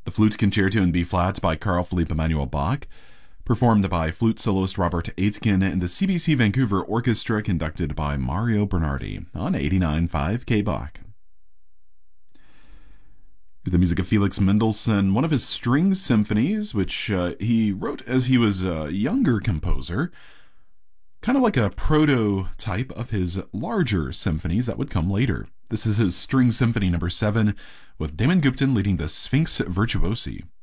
The Flute Concerto in B-flat by Carl Philipp Emanuel Bach, performed by flute soloist Robert Aitken and the CBC Vancouver Orchestra, conducted by Mario Bernardi on 89.5 K-Bach. The music of Felix Mendelssohn, one of his string symphonies, which he wrote as he was a younger composer, kind of like a prototype of his larger symphonies that would come later. This is his String Symphony No. 7, with Damon Gupton leading the Sphinx Virtuosi.